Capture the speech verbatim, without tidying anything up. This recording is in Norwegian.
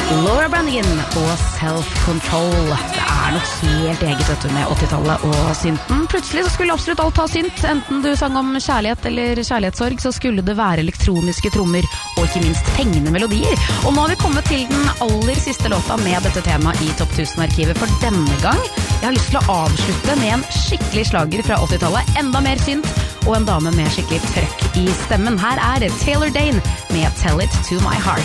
Laura Branigan og Self-Control. Det er noe helt eget vet du, med åttitallet og synten. Plutselig så skulle absolutt alt ha synt. Enten du sang om kjærlighet eller kjærlighetssorg, så skulle det være elektroniske trommer og ikke minst fengende melodier. Og nå har vi kommet til den aller siste låta med dette temaet i Topp tusen-arkivet for denne gang. Jeg har lyst til å avslutte med en skikkelig slager fra åttitallet, enda mer synt, og en dame med skikkelig trøkk i stemmen. Her er det Taylor Dane med Tell It To My Heart.